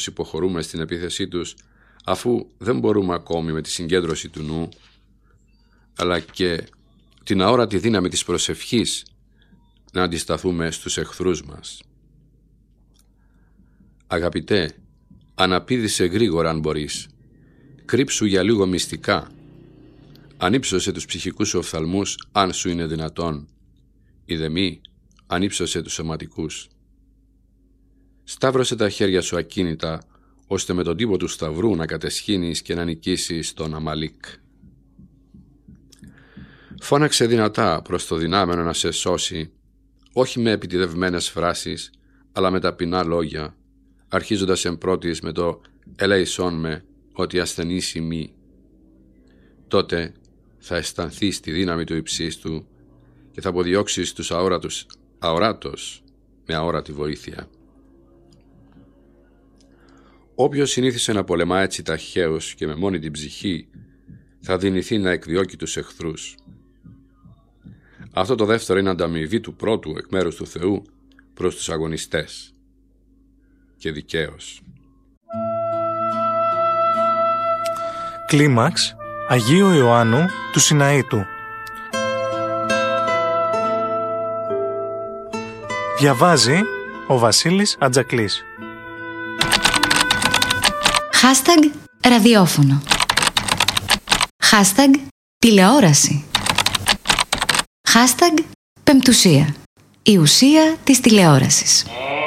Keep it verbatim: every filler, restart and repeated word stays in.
υποχωρούμε στην επίθεσή τους, αφού δεν μπορούμε ακόμη με τη συγκέντρωση του νου, αλλά και την αόρατη δύναμη της προσευχής να αντισταθούμε στους εχθρούς μας. Αγαπητέ, αναπήδησε γρήγορα αν μπορείς. Κρύψου για λίγο μυστικά. Ανύψωσε τους ψυχικούς σου οφθαλμούς αν σου είναι δυνατόν. Είδε μη, ανύψωσε τους σωματικούς. Σταύρωσε τα χέρια σου ακίνητα, ώστε με τον τύπο του σταυρού να κατεσχύνεις και να νικήσεις τον Αμαλίκ. Φώναξε δυνατά προς το δυνάμενο να σε σώσει, όχι με επιτιδευμένες φράσεις, αλλά με ταπεινά λόγια, αρχίζοντας εμπρότης με το «ελέησόν με, ότι ασθενής ημί». Τότε θα αισθανθείς τη δύναμη του υψίστου και θα αποδιώξεις τους αόρατους αοράτος με αόρατη βοήθεια. Όποιος συνήθισε να πολεμά έτσι ταχαίως και με μόνη την ψυχή, θα δυνηθεί να εκδιώκει τους εχθρούς. Αυτό το δεύτερο είναι ανταμοιβή του πρώτου εκ μέρους του Θεού προς τους αγωνιστές. Και δικαίως. Κλίμαξ Αγίου Ιωάννου του Σιναήτου. Διαβάζει ο Βασίλης Ατζακλής. Hashtag ραδιόφωνο. Hashtag τηλεόραση. Hashtag πεμπτουσία. Η ουσία της τηλεόρασης.